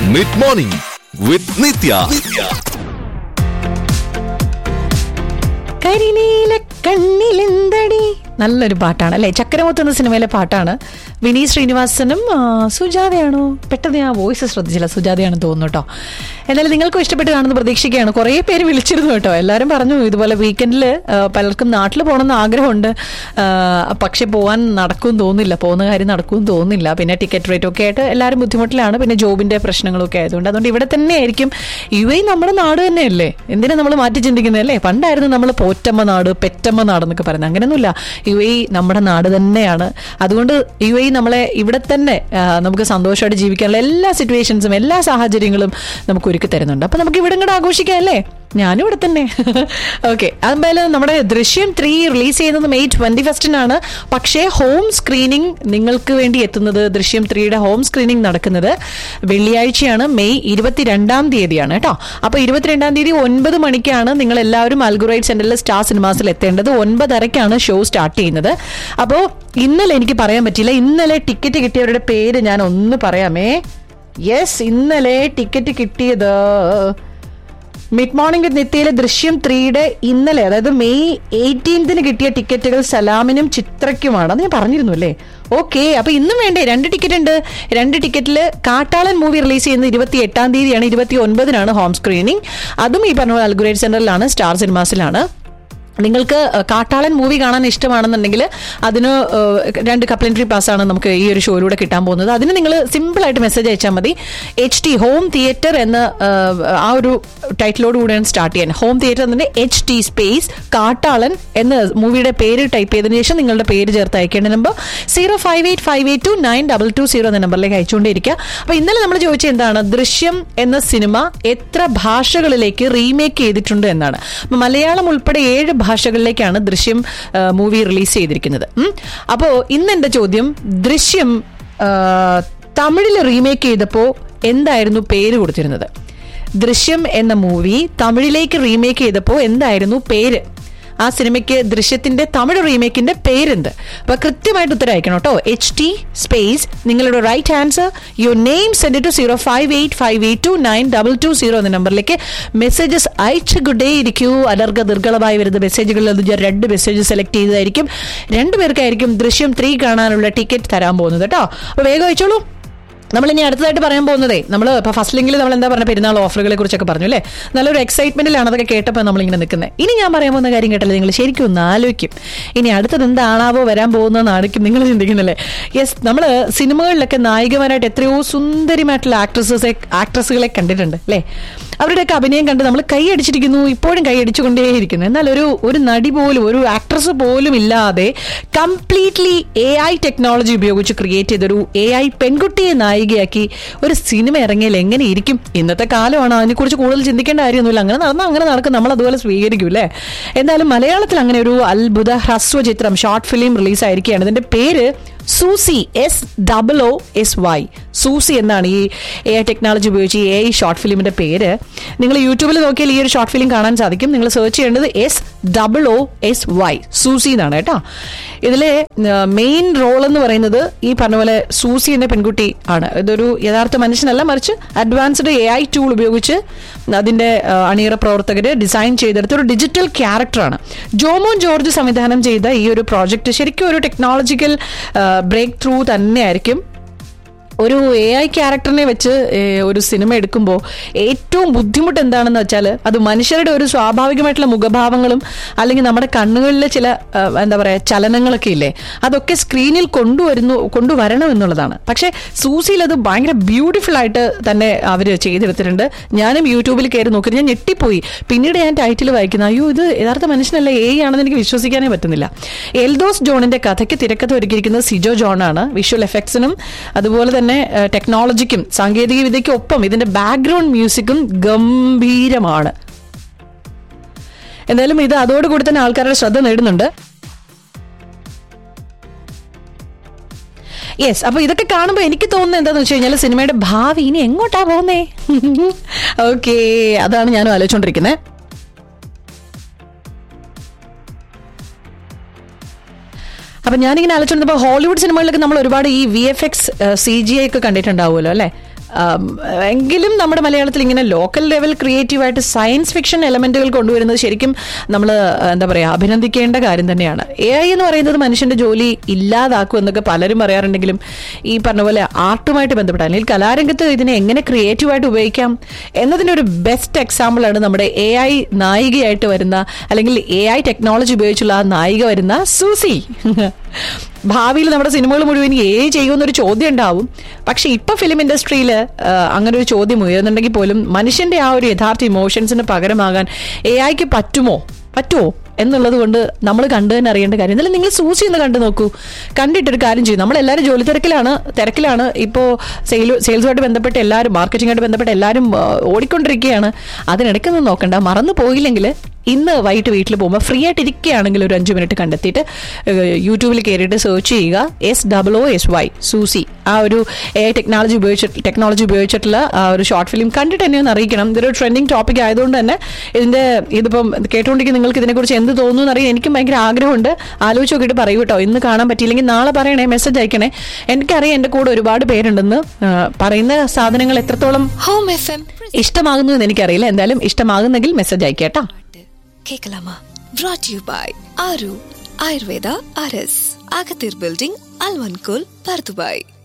Mid morning വിത്ത് നിത്യ. കരിനീല കണ്ണിലെന്തടി നല്ലൊരു പാട്ടാണ് അല്ലെ. ചക്രമുത്ത് എന്ന സിനിമയിലെ പാട്ടാണ്. വിനീത് ശ്രീനിവാസനും സുജാതയാണോ, പെട്ടെന്ന് ഞാൻ വോയിസ് ശ്രദ്ധിച്ചില്ല, സുജാതയാണെന്ന് തോന്നുന്നു കേട്ടോ. എന്നാലും നിങ്ങൾക്കും ഇഷ്ടപ്പെട്ട് കാണുന്ന പ്രതീക്ഷിക്കുകയാണ്. കുറേ പേര് വിളിച്ചിരുന്നു കേട്ടോ. എല്ലാവരും പറഞ്ഞു ഇതുപോലെ വീക്കെൻഡിൽ പലർക്കും നാട്ടിൽ പോകണമെന്ന് ആഗ്രഹമുണ്ട്, പക്ഷെ പോകാൻ നടക്കുമെന്ന് തോന്നുന്നില്ല, പോകുന്ന കാര്യം നടക്കുമെന്ന് തോന്നുന്നില്ല. പിന്നെ ടിക്കറ്റ് റേറ്റ് ഒക്കെ ആയിട്ട് എല്ലാവരും ബുദ്ധിമുട്ടിലാണ്. പിന്നെ ജോബിന്റെ പ്രശ്നങ്ങളൊക്കെ അതുകൊണ്ട് ഇവിടെ തന്നെ ആയിരിക്കും. UAE നമ്മുടെ നാട് തന്നെയല്ലേ, എന്തിനാ നമ്മൾ മാറ്റി ചിന്തിക്കുന്നതല്ലേ. പണ്ടായിരുന്നു നമ്മൾ പോറ്റമ്മ നാട്, പെറ്റമ്മ നാട് എന്നൊക്കെ പറയുന്നത്. അങ്ങനെയൊന്നുമില്ല, UAE നമ്മുടെ നാട് തന്നെയാണ്. അതുകൊണ്ട് UAE നമ്മളെ ഇവിടെ തന്നെ നമുക്ക് സന്തോഷമായിട്ട് ജീവിക്കാനുള്ള എല്ലാ സിറ്റുവേഷൻസും എല്ലാ സാഹചര്യങ്ങളും നമുക്ക് ഒരുക്കി തരുന്നുണ്ട്. അപ്പൊ നമുക്ക് ഇവിടെ ഇങ്ങോട്ട് ആഘോഷിക്കാം അല്ലേ. ഞാനും ഇവിടെ തന്നെ. ഓക്കെ, അതുപോലെ നമ്മുടെ ദൃശ്യം 3 റിലീസ് ചെയ്യുന്നത് May 21 പക്ഷേ ഹോം സ്ക്രീനിങ് നിങ്ങൾക്ക് വേണ്ടി എത്തുന്നത്, ദൃശ്യം 3യുടെ ഹോം സ്ക്രീനിങ് നടക്കുന്നത് വെള്ളിയാഴ്ചയാണ്, May 22 കേട്ടോ. അപ്പൊ 22 9 മണിക്കാണ് നിങ്ങൾ എല്ലാവരും അൽഗുറൈറ്റ് സെന്ററിൽ സ്റ്റാർ സിനിമാസിൽ എത്തേണ്ടത്. 9:30 ഷോ സ്റ്റാർട്ട് ചെയ്യുന്നത്. അപ്പോൾ ഇന്നലെ എനിക്ക് പറയാൻ പറ്റിയില്ല, ഇന്നലെ ടിക്കറ്റ് കിട്ടിയവരുടെ പേര് ഞാൻ ഒന്ന് പറയാമേ. യെസ്, ഇന്നലെ ടിക്കറ്റ് കിട്ടിയത് മിഡ് മോർണിംഗ് വിത്ത് നിത്യയിലെ ദൃശ്യം 3യുടെ ഇന്നലെ, അതായത് May 18 കിട്ടിയ ടിക്കറ്റുകൾ സലാമിനും ചിത്രയ്ക്കുമാണ്. അത് ഞാൻ പറഞ്ഞിരുന്നു അല്ലേ. ഓക്കെ, അപ്പൊ ഇന്നും വേണ്ടേ 2 ടിക്കറ്റ് ഉണ്ട്. 2 ടിക്കറ്റില് കാട്ടാളൻ മൂവി റിലീസ് ചെയ്യുന്നത് 28 29 ഹോം സ്ക്രീനിങ്. അതും ഈ പറഞ്ഞ അൽഗുറേറ്റ് സെന്ററിലാണ്, സ്റ്റാർ സിനിമാസിലാണ്. നിങ്ങൾക്ക് കാട്ടാളൻ മൂവി കാണാൻ ഇഷ്ടമാണെന്നുണ്ടെങ്കിൽ അതിന് 2 കപ്ലിമെന്ററി പാസ്സാണ് നമുക്ക് ഈ ഒരു ഷോയിലൂടെ കിട്ടാൻ പോകുന്നത്. അതിന് നിങ്ങൾ സിമ്പിളായിട്ട് മെസ്സേജ് അയച്ചാൽ മതി. HT ഹോം തിയേറ്റർ എന്ന ആ ഒരു ടൈറ്റിലോട് കൂടെയാണ് സ്റ്റാർട്ട് ചെയ്യാൻ. ഹോം തിയേറ്റർ എന്നതിന്റെ HT സ്പേസ് കാട്ടാളൻ എന്ന മൂവിയുടെ പേര് ടൈപ്പ് ചെയ്തതിനു ശേഷം നിങ്ങളുടെ പേര് ചേർത്ത് അയക്കേണ്ട നമ്പർ 0585829220 എന്ന നമ്പറിലേക്ക് അയച്ചുകൊണ്ടേയിരിക്കുക. അപ്പൊ ഇന്നലെ നമ്മൾ ചോദിച്ചത് എന്താണ്, ദൃശ്യം എന്ന സിനിമ എത്ര ഭാഷകളിലേക്ക് റീമേക്ക് ചെയ്തിട്ടുണ്ട് എന്നാണ്. അപ്പൊ മലയാളം ഉൾപ്പെടെ 7 ഭാഷകളിലേക്കാണ് ദൃശ്യം മൂവി റിലീസ് ചെയ്തിരിക്കുന്നത്. അപ്പോൾ ഇന്ന് എന്റെ ചോദ്യം, ദൃശ്യം തമിഴിൽ റീമേക്ക് ചെയ്തപ്പോൾ എന്തായിരുന്നു പേര് കൊടുത്തിരുന്നത്? ദൃശ്യം എന്ന മൂവി തമിഴിലേക്ക് റീമേക്ക് ചെയ്തപ്പോൾ എന്തായിരുന്നു പേര്? ആ സിനിമയ്ക്ക് ദൃശ്യത്തിന്റെ തമിഴ് റീമേക്കിന്റെ പേരെന്ത്? അപ്പൊ കൃത്യമായിട്ട് ഉത്തരം അയക്കണം കേട്ടോ. HT സ്പേസ് നിങ്ങളുടെ right answer, your name, send to 0585829220 എന്ന നമ്പറിലേക്ക് മെസ്സേജസ് അയച്ച് ഗുഡേ ഇരിക്കൂ. അലർഗ ദുർഗളമായി വരുന്ന മെസ്സേജുകളിൽ 2 മെസ്സേജ് സെലക്ട് ചെയ്തതായിരിക്കും. 2 പേർക്കായിരിക്കും ദൃശ്യം 3 കാണാനുള്ള ടിക്കറ്റ് തരാൻ പോകുന്നത് കേട്ടോ. അപ്പൊ വേഗം അയച്ചോളൂ. നമ്മളിനി അടുത്തതായിട്ട് പറയാൻ പോകുന്നതേ, നമ്മൾ ഇപ്പോൾ ഫസ്റ്റ് ലിങ്കിൽ നമ്മൾ എന്താ പറഞ്ഞ പെരുന്നാൾ ഓഫറുകളെ കുറിച്ചൊക്കെ പറഞ്ഞു അല്ലേ. നല്ലൊരു എക്സൈറ്റ്മെന്റിലാണ് അതൊക്കെ കേട്ടപ്പോൾ നമ്മളിങ്ങനെ നിൽക്കുന്നത്. ഇനി ഞാൻ പറയാൻ പോകുന്ന കാര്യം കേട്ടല്ലേ നിങ്ങൾ ശരിക്കും ഒന്ന് ആലോചിക്കും, ഇനി അടുത്തത് എന്താണാവോ വരാൻ പോകുന്നതെന്നായിരിക്കും നിങ്ങൾ ചിന്തിക്കുന്നല്ലേ. യെസ്, നമ്മൾ സിനിമകളിലൊക്കെ നായികമാരായിട്ട് എത്രയോ സുന്ദരിമായിട്ടുള്ള ആക്ട്രസുകളെ കണ്ടിട്ടുണ്ട് അല്ലേ. അവരുടെയൊക്കെ അഭിനയം കണ്ട് നമ്മൾ കൈയടിച്ചിരിക്കുന്നു, ഇപ്പോഴും കൈയടിച്ചുകൊണ്ടേയിരിക്കുന്നു. എന്നാൽ ഒരു നടി പോലും, ഒരു ആക്ട്രസ് പോലും ഇല്ലാതെ കംപ്ലീറ്റ്ലി AI ടെക്നോളജി ഉപയോഗിച്ച് ക്രിയേറ്റ് ചെയ്തൊരു AI പെൺകുട്ടിയെ നായികയാക്കി ഒരു സിനിമ ഇറങ്ങിയാൽ എങ്ങനെ ഇരിക്കും? ഇന്നത്തെ കാലമാണ്, അതിനെക്കുറിച്ച് കൂടുതൽ ചിന്തിക്കേണ്ട കാര്യമൊന്നുമില്ല. അങ്ങനെ നടക്കും, നമ്മൾ അതുപോലെ സ്വീകരിക്കും അല്ലേ. എന്തായാലും മലയാളത്തിൽ അങ്ങനെ ഒരു അത്ഭുത ഹ്രസ്വ ചിത്രം, ഷോർട്ട് ഫിലിം റിലീസായിരിക്കുകയാണ്. ഇതിന്റെ പേര് സൂസി, SOOSY. സൂസി എന്നാണ് ഈ AI ടെക്നോളജി ഉപയോഗിച്ച് AI ഷോർട്ട് ഫിലിമിന്റെ പേര്. നിങ്ങൾ യൂട്യൂബിൽ നോക്കിയാൽ ഈ ഒരു ഷോർട്ട് ഫിലിം കാണാൻ സാധിക്കും. നിങ്ങൾ സെർച്ച് ചെയ്യേണ്ടത് SOOSY, സൂസി എന്നാണ് കേട്ടോ. ഇതിലെ മെയിൻ റോൾ എന്ന് പറയുന്നത് ഈ പറഞ്ഞ പോലെ സൂസി എന്ന പെൺകുട്ടി ആണ്. ഇതൊരു യഥാർത്ഥ മനുഷ്യനല്ല, മറിച്ച് അഡ്വാൻസ്ഡ് AI ടൂൾ ഉപയോഗിച്ച് അതിന്റെ അണിയറ പ്രവർത്തകര് ഡിസൈൻ ചെയ്തെടുത്ത ഒരു ഡിജിറ്റൽ ക്യാരക്ടറാണ്. ജോമോൻ ജോർജ് സംവിധാനം ചെയ്ത ഈ ഒരു പ്രോജക്റ്റ് ശരിക്കും ഒരു ടെക്നോളജിക്കൽ ബ്രേക്ക് ത്രൂ തന്നെയായിരിക്കും. ഒരു AI ക്യാരക്ടറിനെ വെച്ച് ഒരു സിനിമ എടുക്കുമ്പോൾ ഏറ്റവും ബുദ്ധിമുട്ട് എന്താണെന്ന് വെച്ചാൽ അത് മനുഷ്യരുടെ ഒരു സ്വാഭാവികമായിട്ടുള്ള മുഖഭാവങ്ങളും അല്ലെങ്കിൽ നമ്മുടെ കണ്ണുകളിലെ ചില എന്താ പറയുക ചലനങ്ങളൊക്കെ ഇല്ലേ, അതൊക്കെ സ്ക്രീനിൽ കൊണ്ടുവരണം എന്നുള്ളതാണ്. പക്ഷേ സൂസിയിൽ അത് ഭയങ്കര ബ്യൂട്ടിഫുൾ ആയിട്ട് തന്നെ അവർ ചെയ്തെടുത്തിട്ടുണ്ട്. ഞാനും യൂട്യൂബിൽ കയറി നോക്കി, ഞാൻ ഞെട്ടിപ്പോയി. പിന്നീട് ഞാൻ ടൈറ്റിൽ വായിക്കുന്നു, അയ്യോ ഇത് യഥാർത്ഥ മനുഷ്യനല്ല, AI ആണെന്ന് എനിക്ക് വിശ്വസിക്കാനേ പറ്റുന്നില്ല. എൽദോസ് ജോണിന്റെ കഥയ്ക്ക് തിരക്കഥ ഒരുക്കിയിരിക്കുന്നത് സിജോ ജോണാണ്. വിഷ്വൽ എഫക്ട്സിനും അതുപോലെ തന്നെ ടെക്നോളജിക്കും സാങ്കേതിക വിദ്യയ്ക്കും ഒപ്പം ഇതിന്റെ ബാക്ക്ഗ്രൗണ്ട് മ്യൂസിക്കും ഗംഭീരമാണ്. എന്തായാലും ഇത് അതോടുകൂടി തന്നെ ആൾക്കാരുടെ ശ്രദ്ധ നേടുന്നുണ്ട്. യെസ്, അപ്പൊ ഇതൊക്കെ കാണുമ്പോൾ എനിക്ക് തോന്നുന്നത് എന്താന്ന് വെച്ച് കഴിഞ്ഞാൽ സിനിമയുടെ ഭാവി ഇനി എങ്ങോട്ടാ പോകുന്നേ? ഓക്കെ, അതാണ് ഞാനും ആലോചിച്ചോണ്ടിരിക്കുന്നത്. അപ്പം ഞാനിങ്ങനെ ആലോചിച്ചപ്പോൾ ഹോളിവുഡ് സിനിമകളിലൊക്കെ നമ്മൾ ഒരുപാട് ഈ VFX CGI ഒക്കെ കണ്ടിട്ടുണ്ടാവുമല്ലോ അല്ലേ. എങ്കിലും നമ്മുടെ മലയാളത്തിൽ ഇങ്ങനെ ലോക്കൽ ലെവൽ ക്രിയേറ്റീവായിട്ട് സയൻസ് ഫിക്ഷൻ എലമെന്റുകൾ കൊണ്ടുവരുന്നത് ശരിക്കും നമ്മൾ എന്താ പറയുക അഭിനന്ദിക്കേണ്ട കാര്യം തന്നെയാണ്. AI എന്ന് പറയുന്നത് മനുഷ്യന്റെ ജോലി ഇല്ലാതാക്കും എന്നൊക്കെ പലരും പറയാറുണ്ടെങ്കിലും ഈ പറഞ്ഞ പോലെ ആർട്ടുമായിട്ട് ബന്ധപ്പെട്ട അല്ലെങ്കിൽ കലാരംഗത്ത് ഇതിനെ എങ്ങനെ ക്രിയേറ്റീവായിട്ട് ഉപയോഗിക്കാം എന്നതിന്റെ ഒരു ബെസ്റ്റ് എക്സാമ്പിൾ ആണ് നമ്മുടെ AI നായികയായിട്ട് വരുന്ന അല്ലെങ്കിൽ AI ടെക്നോളജി ഉപയോഗിച്ചുള്ള ആ നായിക വരുന്ന സൂസി. ഭാവിയിൽ നമ്മുടെ സിനിമകൾ മുഴുവൻ ചെയ്യുമെന്നൊരു ചോദ്യം ഉണ്ടാവും. പക്ഷെ ഇപ്പൊ ഫിലിം ഇൻഡസ്ട്രിയിൽ അങ്ങനെ ഒരു ചോദ്യം ഉയരുന്നുണ്ടെങ്കിൽ പോലും മനുഷ്യന്റെ ആ ഒരു യഥാർത്ഥ ഇമോഷൻസിന് പകരമാകാൻ AIക്ക് പറ്റുമോ എന്നുള്ളത് കൊണ്ട് നമ്മൾ കണ്ടു തന്നെ അറിയേണ്ട കാര്യം. എന്നാലും നിങ്ങൾ സൂസി ഒന്ന് കണ്ടു നോക്കൂ. കണ്ടിട്ടൊരു കാര്യം ചെയ്യും. നമ്മളെല്ലാവരും ജോലി തിരക്കിലാണ്. ഇപ്പോൾ സെയിൽസുമായിട്ട് ബന്ധപ്പെട്ട് എല്ലാവരും മാർക്കറ്റിംഗായിട്ട് ബന്ധപ്പെട്ട് എല്ലാവരും ഓടിക്കൊണ്ടിരിക്കുകയാണ്. അതിനിടയ്ക്കൊന്നും നോക്കണ്ട. മറന്നു പോയില്ലെങ്കിൽ ഇന്ന് വൈകിട്ട് വീട്ടിൽ പോകുമ്പോൾ ഫ്രീ ആയിട്ട് ഇരിക്കുകയാണെങ്കിൽ ഒരു 5 മിനിറ്റ് കണ്ടെത്തിയിട്ട് യൂട്യൂബിൽ കയറിയിട്ട് സെർച്ച് ചെയ്യുക SOOSY സൂസി. ആ ഒരു AI ടെക്നോളജി ഉപയോഗിച്ചിട്ടുള്ള ആ ഒരു ഷോർട്ട് ഫിലിം കണ്ടിട്ട് എന്നെ ഒന്ന് അറിയിക്കണം. ഇതൊരു ട്രെൻഡിങ് ടോപ്പിക് ആയതുകൊണ്ട് തന്നെ ഇതിപ്പം കേട്ടുകൊണ്ടിരിക്കുന്ന നിങ്ങൾക്ക് ഇതിനെക്കുറിച്ച് എന്ത് തോന്നുന്നു എന്നറിയാൻ എനിക്കും ഭയങ്കര ആഗ്രഹമുണ്ട്. ആലോചിച്ച് നോക്കിയിട്ട് പറയൂ കേട്ടോ. ഇന്ന് കാണാൻ പറ്റിയില്ലെങ്കിൽ നാളെ പറയണേ, മെസ്സേജ് അയക്കണേ. എനിക്കറിയാം എൻ്റെ കൂടെ ഒരുപാട് പേരുണ്ടെന്ന്. പറയുന്ന സാധനങ്ങൾ എത്രത്തോളം ഇഷ്ടമാകുന്നു എന്ന് എനിക്കറിയില്ല. എന്തായാലും ഇഷ്ടമാകുന്നെങ്കിൽ മെസ്സേജ് അയക്കേട്ടാ. கேட்கலாமா? brought to you by ஆரு ஆயுர்வேதா RS அகத்தீர் பில்டிங் அல்வன்கோல் பர்துபாய்.